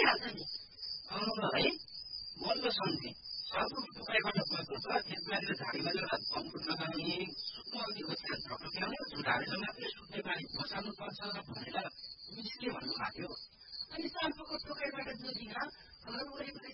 भइहाल्छ नि है बल्ल सम्झेँ साधु तपाईँबाट बस्नु छ खेतबारी र झाडीबारी कम्पुट लगाउने सुत्नु अघि ओछ्यान ढकट्याउने झुटारेर मात्रै सुत्ने बानी बसाल्नु पर्छ भनेर मिसले भन्नुभएको थियो अनि साम्पोको टोकाइबाट जोडिन घर वरिपरि